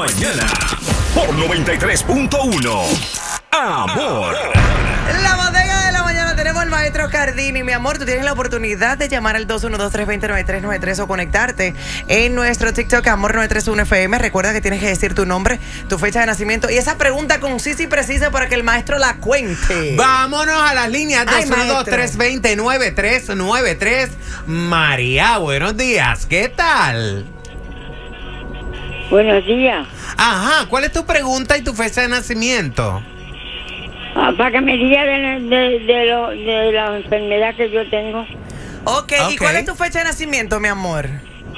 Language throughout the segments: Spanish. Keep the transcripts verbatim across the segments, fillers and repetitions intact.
mañana. Por noventa y tres punto uno. Amor. La bodega de la mañana tenemos al maestro Cardini. Mi amor, tú tienes la oportunidad de llamar al dos uno dos, tres dos cero, nueve tres nueve tres o conectarte en nuestro TikTok Amor nueve tres uno F M. Recuerda que tienes que decir tu nombre, tu fecha de nacimiento y esa pregunta concisa y precisa para que el maestro la cuente. Vámonos a las líneas dos uno dos, tres dos cero, nueve tres nueve tres. María, buenos días. ¿Qué tal? Buenos días. Ajá, ¿cuál es tu pregunta y tu fecha de nacimiento? Ah, para que me diga de, de, de, lo, de la enfermedad que yo tengo. Ok, ¿y Ok. cuál es tu fecha de nacimiento, mi amor?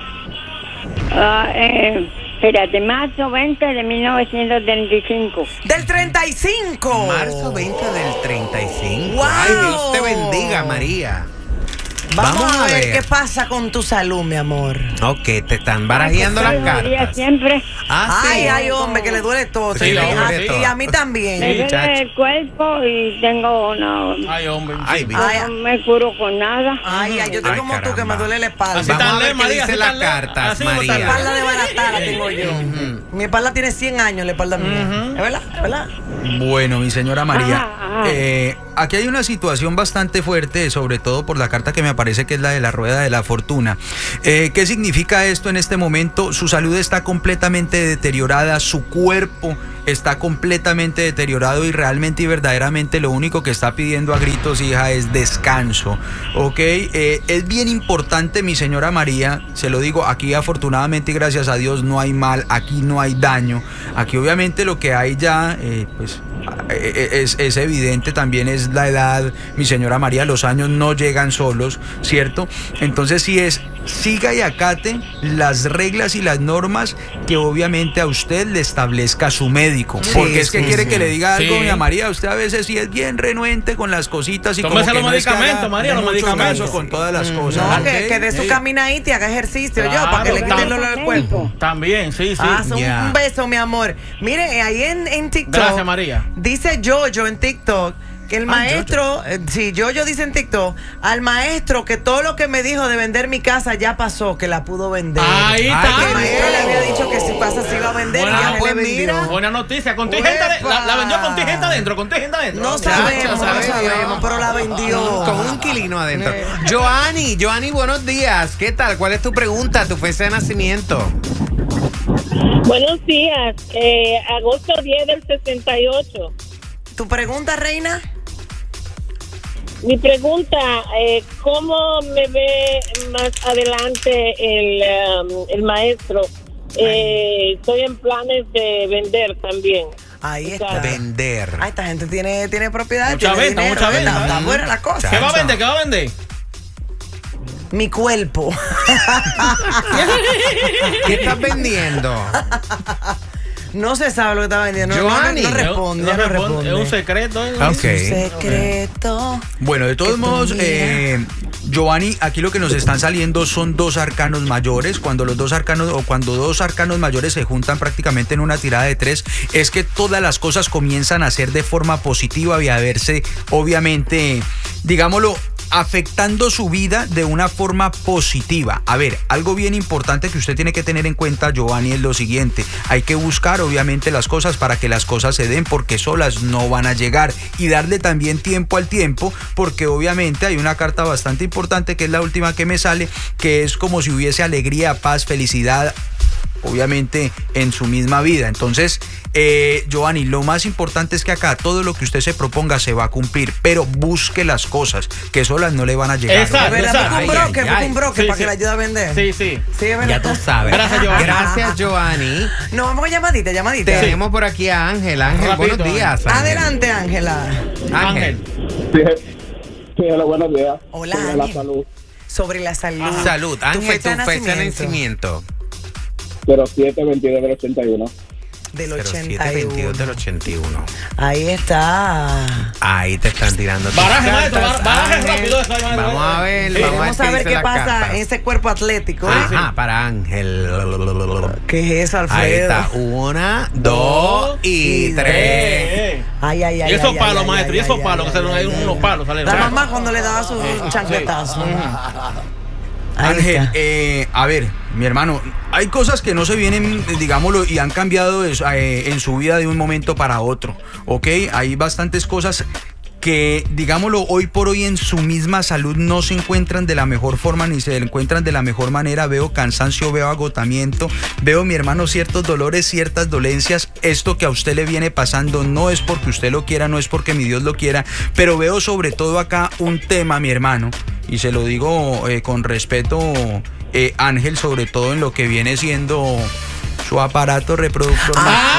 Ah, eh, espérate, marzo veinte de mil novecientos treinta y cinco. Del treinta y cinco. Marzo veinte del treinta y cinco. Wow. Ay, Dios te bendiga, María. Vamos, Vamos a, a ver, ver. qué pasa con tu salud, mi amor. Ok, te están barajeando las cartas. Siempre Ah, sí. Ay, ay, hombre, que le duele todo. Sí, y, le duele a, todo. y a mí también. me duele chacho. el cuerpo y tengo una... Ay, hombre. Ay, sí. vi- Ay, no me curo con nada. Ay, ay, yo estoy Ay, como tú, que caramba. me duele la espalda. Así Vamos tan a ver leve, qué María, dice así las tan leve. cartas, Así como María. tan La espalda de baratada tengo yo. Mi espalda tiene cien años, la espalda mía. ¿Es verdad? ¿Es verdad? Bueno, mi señora María, Ajá, ajá. eh, aquí hay una situación bastante fuerte, sobre todo por la carta que me aparece que es la de la rueda de la fortuna. Eh, ¿Qué significa esto en este momento? Su salud está completamente deteriorada, su cuerpo está completamente deteriorado y realmente y verdaderamente lo único que está pidiendo a gritos, hija, es descanso, ¿ok? Eh, es bien importante, mi señora María, se lo digo, aquí afortunadamente y gracias a Dios no hay mal, aquí no hay daño, aquí obviamente lo que hay ya, eh, pues... Es, es evidente también es la edad, mi señora María, los años no llegan solos, ¿cierto? Entonces sí es, siga y acate las reglas y las normas que obviamente a usted le establezca su médico, Sí, porque es que sí, quiere sí. que le diga algo, Sí. doña María, usted a veces sí es bien renuente con las cositas y Tómese como que los no es que medicamentos, haga María, los mucho medicamentos. caso con todas las cosas. No, ¿ok? que, que dé su Sí. caminadita y haga ejercicio yo, Claro, para que le quite el claro. dolor del cuerpo. También, sí, sí. Ah, un, Ya. un beso, mi amor. Mire, ahí en, en TikTok. Gracias, María. Dice Jojo en TikTok que el maestro, eh, sí, Jojo dice en TikTok, al maestro que todo lo que me dijo de vender mi casa ya pasó, que la pudo vender. Ahí Ay, está. Que el qué maestro le había dicho que su casa se iba a vender Buena, y ya se pues le vendió. mira. Buena noticia. Contingente de- Uepa. la, la vendió contingente adentro, contingente adentro. No Chacho, sabemos, no sabe sabemos, Dios. pero la vendió. Con un inquilino adentro. Eh. Joanny, Joanny, buenos días. ¿Qué tal? ¿Cuál es tu pregunta, tu fecha de nacimiento? Buenos días, eh, agosto diez del sesenta y ocho. ¿Tu pregunta, reina? Mi pregunta, eh, ¿cómo me ve más adelante el, um, el maestro? Eh, estoy en planes de vender también. Ahí O sea, está. Vender. Ah, esta gente tiene, tiene propiedad. Mucha tiene venta, dinero, mucha ¿verdad? venta. Está buena la cosa. ¿Qué va a vender? ¿Qué va a vender? Mi cuerpo. ¿Qué estás vendiendo? No se sabe lo que está vendiendo. No, no, Giovanni. no responde, No ya no responde, responde. Es un secreto. ¿eh? Ok. Secreto. Bueno, de Que todos tú modos, miras. eh, Giovanni, aquí lo que nos están saliendo son dos arcanos mayores. Cuando los dos arcanos o cuando dos arcanos mayores se juntan prácticamente en una tirada de tres, es que todas las cosas comienzan a ser de forma positiva y a verse, obviamente, digámoslo, afectando su vida de una forma positiva. A ver, algo bien importante que usted tiene que tener en cuenta, Giovanni, es lo siguiente. Hay que buscar, obviamente, las cosas para que las cosas se den, porque solas no van a llegar. Y darle también tiempo al tiempo, porque obviamente hay una carta bastante importante, que es la última que me sale, que es como si hubiese alegría, paz, felicidad, obviamente en su misma vida. Entonces, eh, Giovanni, lo más importante es que acá todo lo que usted se proponga se va a cumplir, pero busque las cosas, que solas no le van a llegar. Exacto. ¿Verdad? exacto. Busca un Ay, broker, ay, busca ay. un broker Sí, para sí. que le ayude a vender. Sí, sí. Sí, es verdad. Ya tú sabes. Gracias, Giovanni. Gracias, Giovanni. Nos vamos con llamadita, llamadita. Tenemos por aquí a Ángel. Ángel, Rapidito, buenos días. Ángel. Adelante, Ángela. Ángel. Ángel. Sí, hola, buenos días. Hola, Sobre la Ángel. salud. Sobre la salud. Ajá. Salud. Ángel, tu fecha de nacimiento. nacimiento. cero siete veintidós del ochenta y uno. Del cero siete ochenta y veintidós del uno. ochenta y uno. Ahí está. Ahí te están tirando. tus Baraje, maestro. cartas, bar- Baraje Ángel. rápido. eso, maestro. Vamos a ver, Sí. vamos, Vamos a ver dice qué las pasa cartas. en ese cuerpo atlético. ¿eh? Ajá, para Ángel. ¿Qué es eso, Alfredo? Ahí está. Una, dos y y tres. Eh, eh. Ay, ay, ay. Y esos ay, palos, ay, maestro. ay, Y esos ay, palos, ay, que se ay, hay ay, unos ay. palos. salen. La mamá cuando le daba su Sí. chancletazo. Ahí Ángel, está. eh, a ver, mi hermano, hay cosas que no se vienen, digámoslo, y han cambiado eh, en su vida de un momento para otro, ¿ok? Hay bastantes cosas que, digámoslo, hoy por hoy en su misma salud no se encuentran de la mejor forma ni se encuentran de la mejor manera. Veo cansancio, veo agotamiento, veo, mi hermano, ciertos dolores, ciertas dolencias. Esto que a usted le viene pasando no es porque usted lo quiera, no es porque mi Dios lo quiera, pero veo sobre todo acá un tema, mi hermano, y se lo digo eh, con respeto, eh, Ángel, sobre todo en lo que viene siendo su aparato reproductor.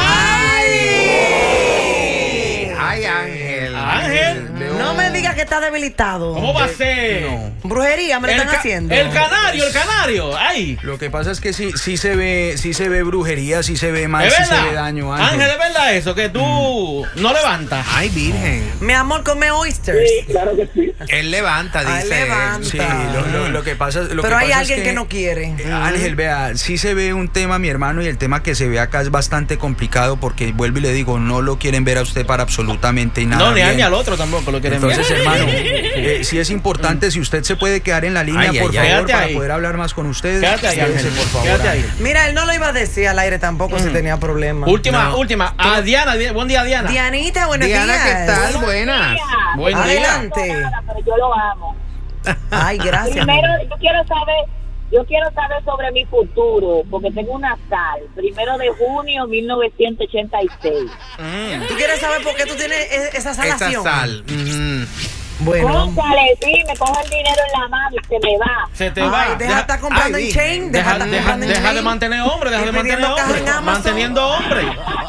¡Ay! ¡Ay, Ángel! Ángel. No me digas que está debilitado. ¿Cómo va a ser? No. Brujería me lo El, están ca- haciendo. el canario, el canario. Ay. Lo que pasa es que sí, sí se ve, sí se ve brujería, sí se ve mal, ¿Es sí se verdad? ve daño, Ángel, Ángel. ¿es verdad eso? Que tú no levantas. ¡Ay, virgen! Mi amor, come oysters. Sí, claro que sí. Él levanta, Ah, dice. él. levanta. Sí, lo, lo- lo que pasa, lo Pero que hay pasa alguien es que, no quiere. Eh, Ángel, vea, sí se ve un tema, mi hermano, y el tema que se ve acá es bastante complicado porque, vuelvo y le digo, no lo quieren ver a usted para absolutamente nada. No, ni a bien. ni al otro tampoco lo quieren Entonces, ver. hermano, eh, sí es importante, si usted se puede quedar en la línea, Ay, por ay, favor, ay. Quédate para ahí. poder hablar más con usted. Quédate ahí, Quédese, Ángel. por favor. Quédate ahí. Ángel. Mira, él no lo iba a decir al aire tampoco si tenía problemas. Última, No. última. A Diana, Di- buen día, Diana. Dianita, buenos Diana, días. ¿qué tal? Buenas. Buen día. Adelante. Pero yo lo amo. Ay, gracias. Primero, yo quiero saber, yo quiero saber sobre mi futuro, porque tengo una sal. Primero de junio mil novecientos ochenta y seis. ¿Tú quieres saber por qué tú tienes e- esa Esa salación? sal. Ujú. Bueno. Cónchale, sí, me cojo el dinero en la mano y se me va. Se te Ay, va. deja de Deja, estar comprando ay, en chain. Deja, deja, de estar deja- comprando en deja de chain. mantener hombre, deja Y de mantener pidiendo caja hombre. en Amazon. Manteniendo hombre.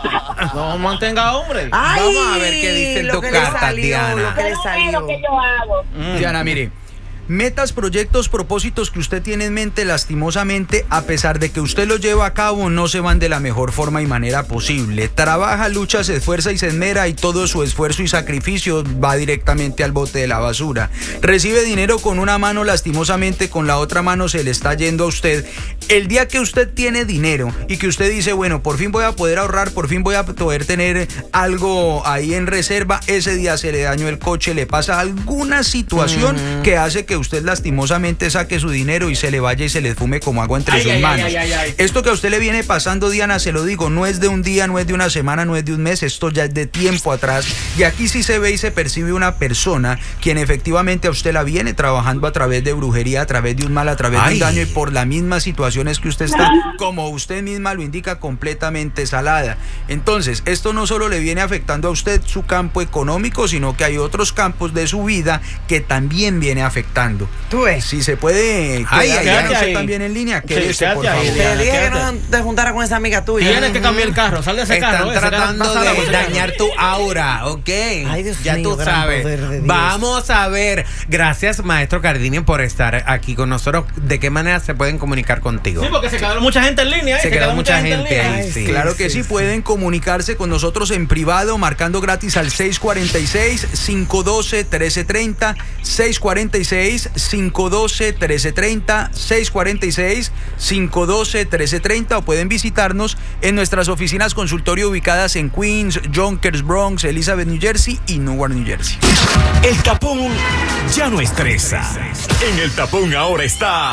No mantenga hombre. Ay, Vamos a ver qué dicen lo tus que le cartas, salió, Diana. Lo que le Pero es salió. lo que yo hago. Diana, mire, metas, proyectos, propósitos que usted tiene en mente, lastimosamente, a pesar de que usted los lleva a cabo, no se van de la mejor forma y manera posible. Trabaja, lucha, se esfuerza y se esmera, y todo su esfuerzo y sacrificio va directamente al bote de la basura. Recibe dinero con una mano, lastimosamente con la otra mano se le está yendo a usted. El día que usted tiene dinero y que usted dice, bueno, por fin voy a poder ahorrar, por fin voy a poder tener algo ahí en reserva, ese día se le dañó el coche, le pasa alguna situación que hace que usted lastimosamente saque su dinero y se le vaya y se le fume como agua entre Ay, sus ay, manos. ay, ay, ay. Esto que a usted le viene pasando, Diana, se lo digo, no es de un día, no es de una semana, no es de un mes, esto ya es de tiempo atrás. Y aquí sí se ve y se percibe una persona quien efectivamente a usted la viene trabajando a través de brujería, a través de un mal, a través de Ay. un daño, y por las mismas situaciones que usted está, como usted misma lo indica, completamente salada. Entonces, esto no solo le viene afectando a usted su campo económico, sino que hay otros campos de su vida que también viene afectando. Tú ves. Si se puede Ay, quedar ay, Diana, ay. usted también en línea, Sí, quédese, por quédate ahí, favor. Diana. Te dije que quédate. no te juntara con esa amiga tuya. Tienes que cambiar el carro. Sal de ese Están carro. ese carro tratando pasada con de ese carro. dañar tu aura, ¿ok? Ay, Dios ya mío, tú gran sabes. poder de Dios. Vamos a ver. Gracias, maestro Cardini, por estar aquí con nosotros. ¿De qué manera se pueden comunicar contigo? Sí, porque se quedó mucha gente en línea. ¿eh? Se quedó mucha gente en línea. ahí, Ay, sí. Claro que sí, pueden comunicarse con nosotros en privado, marcando gratis al seis cuatro seis, cinco uno dos, uno tres tres cero, seis cuatro seis, cinco uno dos, uno tres tres cero, seis cuatro seis, cinco uno dos, uno tres tres cero, o pueden visitarnos en nuestras oficinas consultorio ubicadas en Queens, Yonkers, Bronx, Elizabeth, New Jersey y Newark, New Jersey. El tapón ya no estresa. En el tapón ahora está